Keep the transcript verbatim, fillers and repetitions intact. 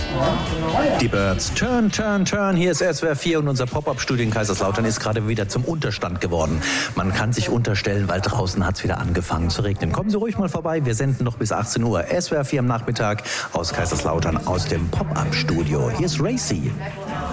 Die Birds, turn, turn, turn. Hier ist S W R vier und unser Pop-Up-Studio in Kaiserslautern ist gerade wieder zum Unterstand geworden. Man kann sich unterstellen, weil draußen hat es wieder angefangen zu regnen. Kommen Sie ruhig mal vorbei, wir senden noch bis achtzehn Uhr. S W R vier am Nachmittag aus Kaiserslautern, aus dem Pop-Up-Studio. Hier ist Racy.